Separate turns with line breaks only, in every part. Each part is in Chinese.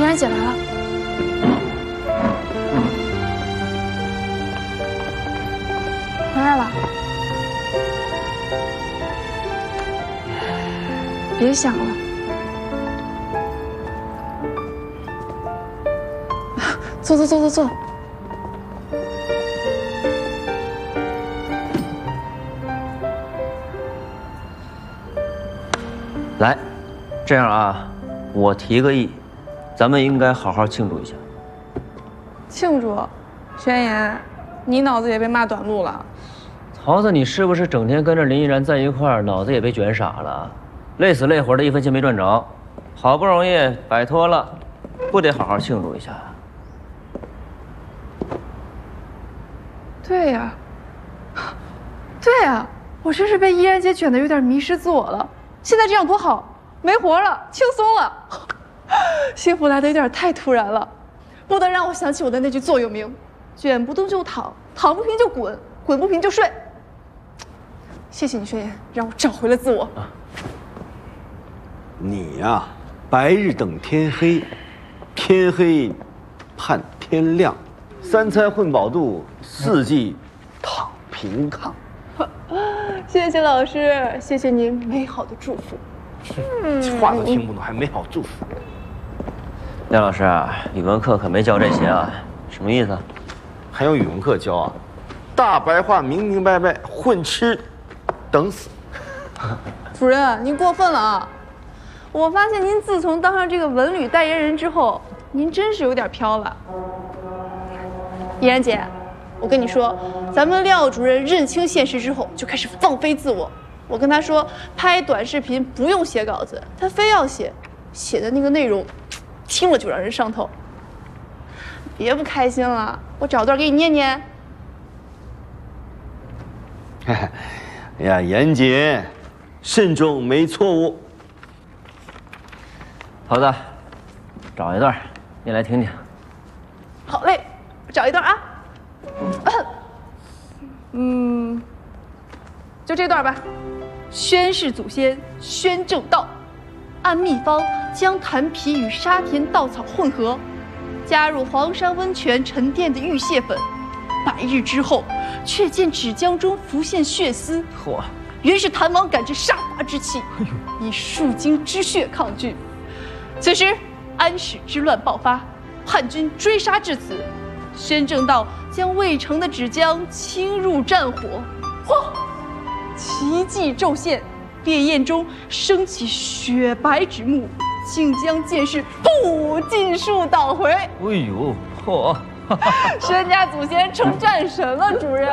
嫣然姐来了。回来了。别想了。坐。
来，这样啊，我提个议，咱们应该好好庆祝一下。
庆祝，宣言，你脑子也被骂短路了。
桃子，你是不是整天跟着林依然在一块儿，脑子也被卷傻了？累死累活的，一分钱没赚着，好不容易摆脱了，不得好好庆祝一下？
对呀，我真是被依然姐卷得有点迷失自我了。现在这样多好，没活了，轻松了，幸福来得有点太突然了，不得让我想起我的那句座右铭：卷不动就躺，躺不平就滚，滚不平就睡。谢谢你，宣言，让我找回了自我。
你呀，白日等天黑，天黑盼天亮，三餐混饱肚，四季躺平炕。
谢谢老师，谢谢您美好的祝福。
话都听不懂，还美好祝福。
廖老师，语文课可没教这些啊，什么意思？
还有语文课教啊？大白话，明明白白，混吃等死。
主任，您过分了啊！我发现您自从当上这个文旅代言人之后，您真是有点飘了。依然姐，我跟你说，咱们廖主任认清现实之后，就开始放飞自我。我跟他说，拍短视频不用写稿子，他非要写，写的那个内容，听了就让人上头。别不开心了，我找段给你念念。
哎呀，严姐，慎重没错误。
桃子，找一段，你来听听。
好嘞，我找一段啊。就这段吧。宣誓祖先，宣正道，按秘方将檀皮与沙田稻草混合，加入黄山温泉沉淀的玉蟹粉。100日之后，却见纸浆中浮现血丝。
嚯！
原是檀王感知煞华之气，以数经之血抗拒。此时安史之乱爆发，叛军追杀至此。宣正道将未成的纸浆倾入战火，嚯！奇迹骤现，烈焰中升起雪白纸幕，竟将剑士不尽数捣毁。
哎呦，嚯！
宣家祖先成战神了，主任。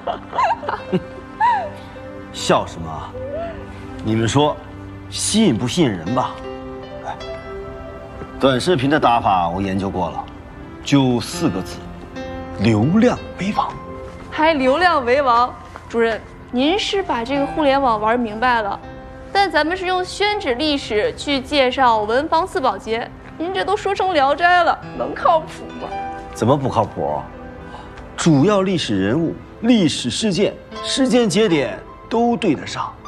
笑什么？你们说，吸引不吸引人吧？哎，短视频的打法我研究过了，就4个字：流量为王。
还流量为王，主任，您是把这个互联网玩明白了，但咱们是用宣纸历史去介绍文房四宝节，您这都说成《聊斋》了，能靠谱吗？
怎么不靠谱？主要历史人物、历史事件、时间节点都对得上。